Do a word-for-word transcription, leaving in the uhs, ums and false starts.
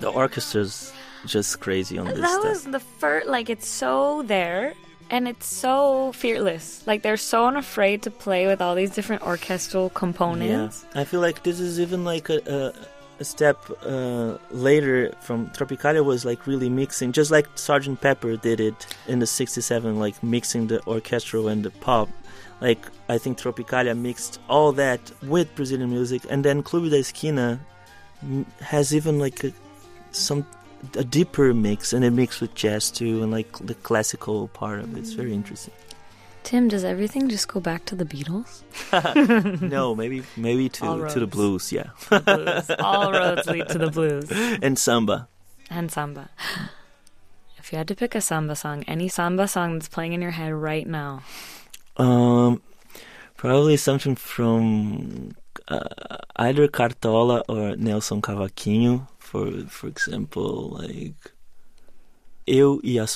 The orchestra's just crazy on this That stuff. was the first, like, it's so there, and it's so fearless. Like, they're so unafraid to play with all these different orchestral components. Yeah, I feel like this is even like a, a, a step uh, later from Tropicalia was like really mixing, just like Sergeant Pepper did it in the sixty-seven, like mixing the orchestral and the pop. Like, I think Tropicalia mixed all that with Brazilian music, and then Clube da Esquina has even like a, some a deeper mix, and it mixed with jazz too, and like the classical part of it. It's very interesting. Tim, does everything just go back to the Beatles? No, maybe maybe to to the blues, yeah. The blues. All roads lead to the blues. And samba. And samba. If you had to pick a samba song, any samba song that's playing in your head right now. Um, probably something from uh, either Cartola or Nelson Cavaquinho. For for example, like Eu e as